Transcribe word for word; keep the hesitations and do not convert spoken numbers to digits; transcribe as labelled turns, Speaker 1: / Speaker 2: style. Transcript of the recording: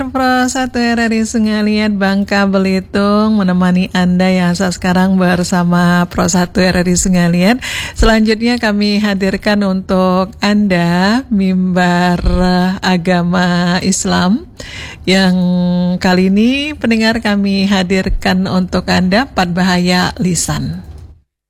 Speaker 1: Pro satu R R I Sengalian Bangka Belitung menemani Anda yang saat sekarang bersama Pro satu R R I Sengalian. Selanjutnya kami hadirkan untuk Anda mimbar agama Islam yang kali ini pendengar kami hadirkan untuk Anda empat bahaya lisan.